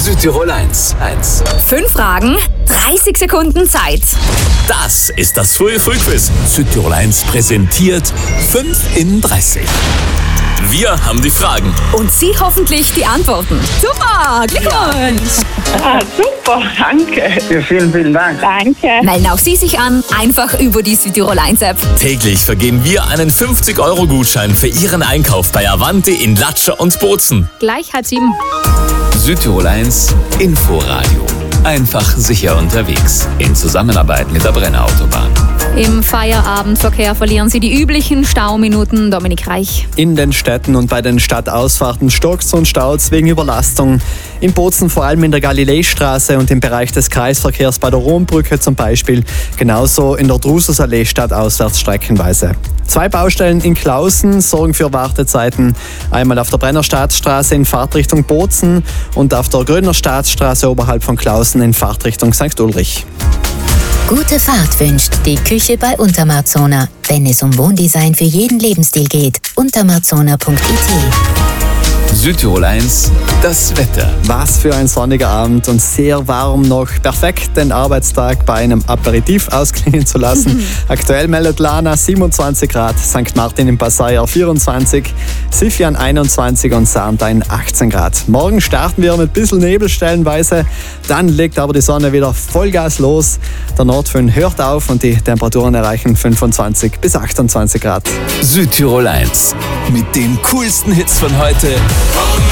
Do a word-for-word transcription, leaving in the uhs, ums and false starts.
Südtirol eins. eins. Fünf Fragen, dreißig Sekunden Zeit. Das ist das Früh-Früh-Quiz. Südtirol eins präsentiert fünf in dreißig. Wir haben die Fragen. Und Sie hoffentlich die Antworten. Super, Glückwunsch! Ah, super, danke. Ja, vielen, vielen Dank. Danke. Melden auch Sie sich an, einfach über die Südtirol eins App. Täglich vergeben wir einen fünfzig Euro Gutschein für Ihren Einkauf bei Avanti in Latscher und Bozen. Gleich halb sieben. Südtirol eins Inforadio. Einfach sicher unterwegs. In Zusammenarbeit mit der Brenner Autobahn. Im Feierabendverkehr verlieren Sie die üblichen Stauminuten. Dominik Reich. In den Städten und bei den Stadtausfahrten stockt's und staut's wegen Überlastung. In Bozen vor allem in der Galileistraße und im Bereich des Kreisverkehrs bei der Rombrücke zum Beispiel. Genauso in der Drususallee stadtauswärts streckenweise. Zwei Baustellen in Klausen sorgen für Wartezeiten. Einmal auf der Brenner Staatsstraße in Fahrtrichtung Bozen und auf der Gröner Staatsstraße oberhalb von Klausen in Fahrtrichtung Sankt Ulrich. Gute Fahrt wünscht die Küche bei Untermarzona. Wenn es um Wohndesign für jeden Lebensstil geht, untermarzona punkt it. Südtirol eins, das Wetter. Was für ein sonniger Abend und sehr warm noch. Perfekt, den Arbeitstag bei einem Aperitif ausklingen zu lassen. Aktuell meldet Lana siebenundzwanzig Grad, Sankt Martin im Passaier vierundzwanzig, Sifian einundzwanzig und Sarntein achtzehn Grad. Morgen starten wir mit ein bisschen Nebel stellenweise, dann legt aber die Sonne wieder Vollgas los. Der Nordföhn hört auf und die Temperaturen erreichen fünfundzwanzig bis achtundzwanzig Grad. Südtirol eins. Mit den coolsten Hits von heute